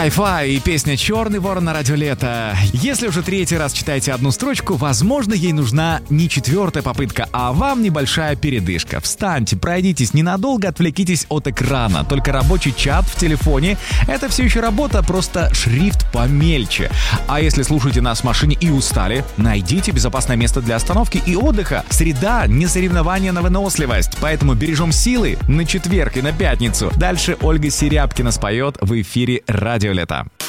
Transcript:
Sky-Fi и песня «Черный ворон» на радио Лето. Если уже третий раз читаете одну строчку, возможно, ей нужна не четвертая попытка, а вам небольшая передышка. Встаньте, пройдитесь ненадолго, отвлекитесь от экрана. Только рабочий чат в телефоне — это все еще работа, просто шрифт помельче. А если слушаете нас в машине и устали, найдите безопасное место для остановки и отдыха. Среда — не соревнование на выносливость, поэтому бережем силы на четверг и на пятницу. Дальше Ольга Серябкина споет в эфире «Радио Лето».